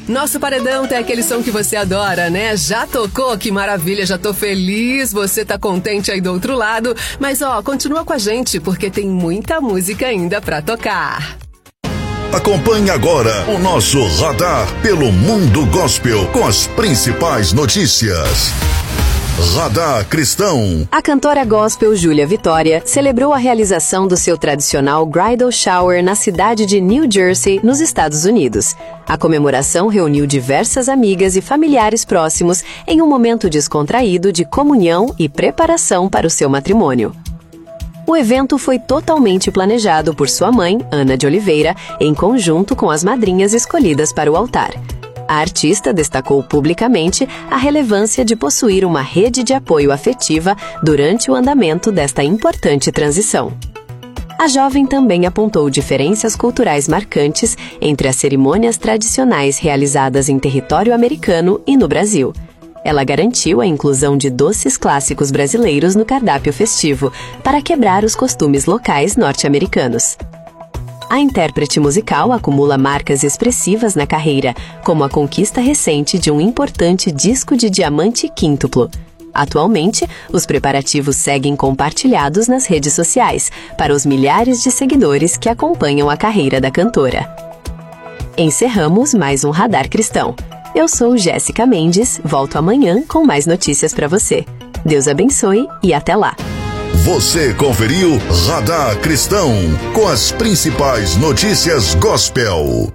Nosso paredão tem aquele som que você adora, né? Já tocou? Que maravilha, já tô feliz, você tá contente aí do outro lado. Mas continua com a gente, porque tem muita música ainda pra tocar. Acompanhe agora o nosso Radar pelo Mundo Gospel com as principais notícias. Radar Cristão. A cantora gospel Júlia Vitória celebrou a realização do seu tradicional Bridal Shower na cidade de New Jersey, nos Estados Unidos. A comemoração reuniu diversas amigas e familiares próximos em um momento descontraído de comunhão e preparação para o seu matrimônio. O evento foi totalmente planejado por sua mãe, Ana de Oliveira, em conjunto com as madrinhas escolhidas para o altar. A artista destacou publicamente a relevância de possuir uma rede de apoio afetiva durante o andamento desta importante transição. A jovem também apontou diferenças culturais marcantes entre as cerimônias tradicionais realizadas em território americano e no Brasil. Ela garantiu a inclusão de doces clássicos brasileiros no cardápio festivo, para quebrar os costumes locais norte-americanos. A intérprete musical acumula marcas expressivas na carreira, como a conquista recente de um importante disco de diamante quíntuplo. Atualmente, os preparativos seguem compartilhados nas redes sociais para os milhares de seguidores que acompanham a carreira da cantora. Encerramos mais um Radar Cristão. Eu sou Jéssica Mendes, volto amanhã com mais notícias para você. Deus abençoe e até lá! Você conferiu Radar Cristão com as principais notícias gospel.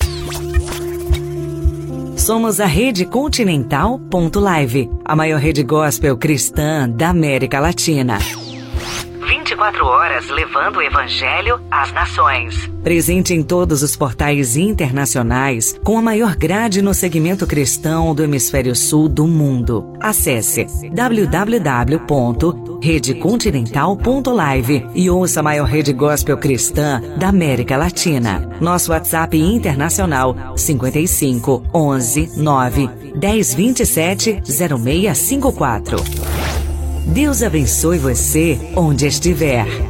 Somos a Rede Continental.live, a maior rede gospel cristã da América Latina. 24 horas levando o Evangelho às nações. Presente em todos os portais internacionais, com a maior grade no segmento cristão do hemisfério sul do mundo. Acesse www.redecontinental.live e ouça a maior rede gospel cristã da América Latina. Nosso WhatsApp internacional 55 11 9 10 27 0654. Deus abençoe você onde estiver.